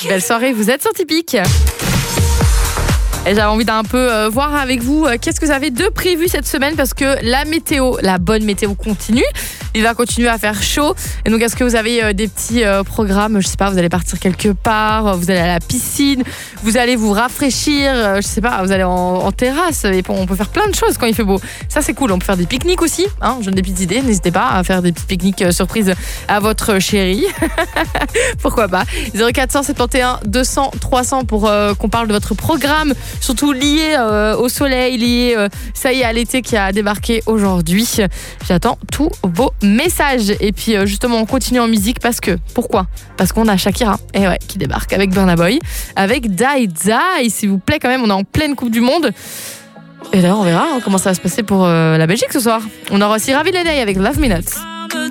Belle soirée, vous êtes sur Typique. Et j'avais envie d'un peu voir avec vous qu'est-ce que vous avez de prévu cette semaine parce que la météo, la bonne météo continue. Il va continuer à faire chaud. Et donc, est-ce que vous avez des petits programmes? Je sais pas, vous allez partir quelque part, vous allez à la piscine, vous allez vous rafraîchir, je sais pas, vous allez en terrasse. Et on peut faire plein de choses quand il fait beau. Ça, c'est cool. On peut faire des pique-niques aussi. Hein, je donne des petites idées. N'hésitez pas à faire des petits pique-niques surprises à votre chérie. Pourquoi pas. 0471 200 300 pour qu'on parle de votre programme, surtout lié au soleil, lié, ça y est, à l'été qui a débarqué aujourd'hui. J'attends tous vos messages. Et puis justement, on continue en musique parce que, pourquoi? Parce qu'on a Shakira, qui débarque avec Burna Boy, avec Die Die, s'il vous plaît quand même, on est en pleine Coupe du Monde. Et d'ailleurs, on verra comment ça va se passer pour la Belgique ce soir. On aura aussi Ravi Lenay avec Love Minutes.